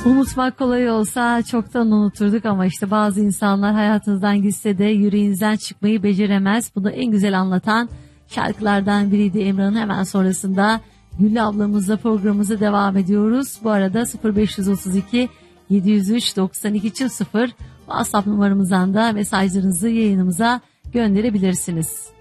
Unutmak kolay olsa çoktan unuturduk ama işte bazı insanlar hayatınızdan gitse de yüreğinizden çıkmayı beceremez. Bunu en güzel anlatan şarkılardan biriydi Emrah'ın. Hemen sonrasında Güllü ablamızla programımıza devam ediyoruz. Bu arada 0532 703 92 0 WhatsApp numaramızdan da mesajlarınızı yayınımıza gönderebilirsiniz.